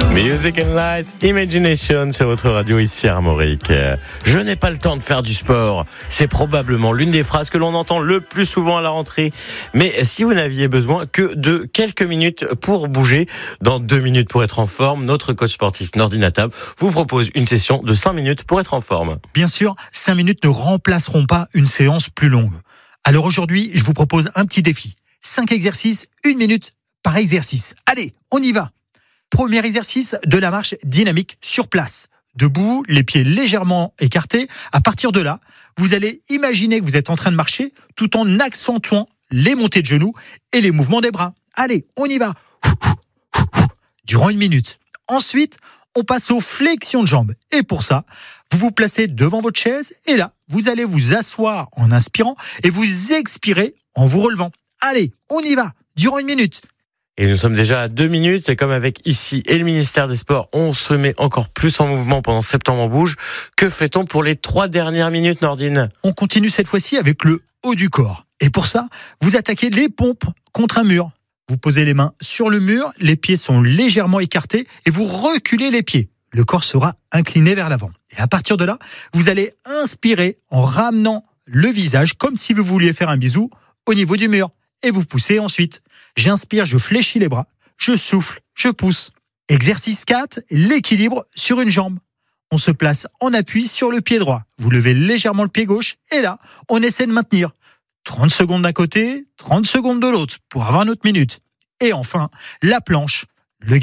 Music and Lights, Imagination sur votre radio ici à Armorique. Je n'ai pas le temps de faire du sport. C'est probablement l'une des phrases que l'on entend le plus souvent à la rentrée. Mais si vous n'aviez besoin que de quelques minutes pour bouger, dans 2 minutes pour être en forme, notre coach sportif Nordine Attab vous propose une session de 5 minutes pour être en forme. Bien sûr, 5 minutes ne remplaceront pas une séance plus longue. Alors aujourd'hui, je vous propose un petit défi. 5 exercices, 1 minute par exercice. Allez, on y va. Premier exercice de la marche dynamique sur place. Debout, les pieds légèrement écartés. À partir de là, vous allez imaginer que vous êtes en train de marcher tout en accentuant les montées de genoux et les mouvements des bras. Allez, on y va. Durant 1 minute. Ensuite, on passe aux flexions de jambes. Et pour ça, vous vous placez devant votre chaise et là, vous allez vous asseoir en inspirant et vous expirez en vous relevant. Allez, on y va. Durant 1 minute. Et nous sommes déjà à 2 minutes, et comme avec ici et le ministère des Sports, on se met encore plus en mouvement pendant Septembre en Bouge. Que fait-on pour les 3 dernières minutes, Nordine ? On continue cette fois-ci avec le haut du corps. Et pour ça, vous attaquez les pompes contre un mur. Vous posez les mains sur le mur, les pieds sont légèrement écartés et vous reculez les pieds. Le corps sera incliné vers l'avant. Et à partir de là, vous allez inspirer en ramenant le visage comme si vous vouliez faire un bisou au niveau du mur. Et vous poussez ensuite. J'inspire, je fléchis les bras, je souffle, je pousse. Exercice 4, l'équilibre sur une jambe. On se place en appui sur le pied droit. Vous levez légèrement le pied gauche et là, on essaie de maintenir 30 secondes d'un côté, 30 secondes de l'autre pour avoir notre minute. Et enfin, la planche.